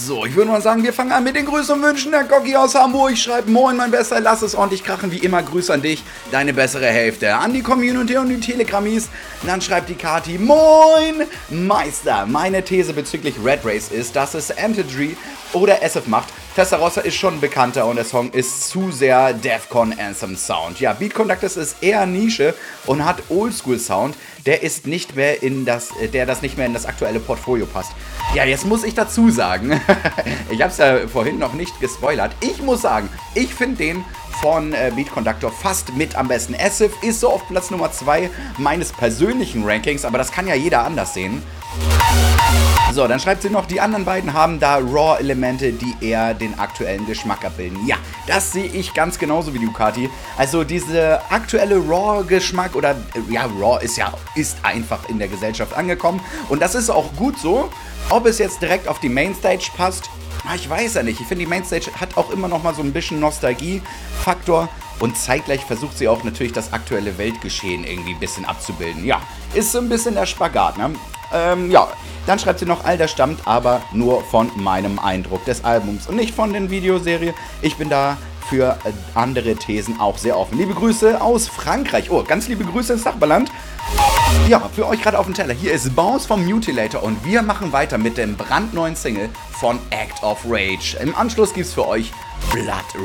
So, ich würde mal sagen, wir fangen an mit den Grüßen und Wünschen. Der Gocki aus Hamburg schreibt: Moin, mein Bester, lass es ordentlich krachen. Wie immer, Grüße an dich, deine bessere Hälfte. An die Community und die Telegrammis. Und dann schreibt die Kati: Moin, Meister. Meine These bezüglich Red Race ist, dass es Entity oder SF macht. Testarossa ist schon bekannter und der Song ist zu sehr Defcon Anthem Sound. Ja, Beat Conductors ist eher Nische und hat Oldschool Sound, der nicht mehr in das aktuelle Portfolio passt. Ja, jetzt muss ich dazu sagen, ich habe es ja vorhin noch nicht gespoilert. Ich muss sagen, ich finde den von Beat Conductor fast mit am besten. SF ist so auf Platz Nummer 2 meines persönlichen Rankings, aber das kann ja jeder anders sehen. So, dann schreibt sie noch, die anderen beiden haben da Raw-Elemente, die eher den aktuellen Geschmack abbilden. Ja, das sehe ich ganz genauso wie du, Kati. Also diese aktuelle Raw-Geschmack oder, ja, Raw ist einfach in der Gesellschaft angekommen. Und das ist auch gut so. Ob es jetzt direkt auf die Mainstage passt, ich weiß ja nicht. Ich finde, die Mainstage hat auch immer noch mal so ein bisschen Nostalgie-Faktor. Und zeitgleich versucht sie auch natürlich das aktuelle Weltgeschehen irgendwie ein bisschen abzubilden. Ja, ist so ein bisschen der Spagat, ne? Ja, dann schreibt sie noch, all das stammt aber nur von meinem Eindruck des Albums und nicht von den Videoserien. Ich bin da für andere Thesen auch sehr offen. Liebe Grüße aus Frankreich. Oh, ganz liebe Grüße ins Nachbarland. Ja, für euch gerade auf dem Teller. Hier ist Bounce vom Mutilator und wir machen weiter mit dem brandneuen Single von Act of Rage. Im Anschluss gibt's für euch Blood